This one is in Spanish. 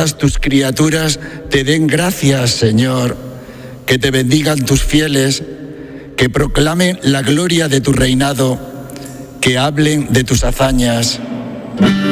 todas tus criaturas te den gracias, Señor, que te bendigan tus fieles, que proclamen la gloria de tu reinado, que hablen de tus hazañas.